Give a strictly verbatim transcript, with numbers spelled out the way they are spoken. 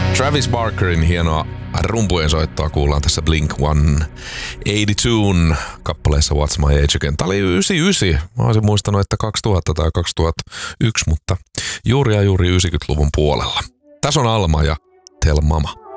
Travis Barkerin hienoa rumpujen soittoa kuullaan tässä Blink sata kahdeksankymmentäkaksi kappaleessa What's My Age Again. Tää oli yhdeksänkymmentäyhdeksän. Mä olisin muistanut, että kaksituhatta tai kaksituhattayksi, mutta juuri ja juuri yhdeksänkymmentäluvun puolella. Tässä on Alma ja Tell Mama.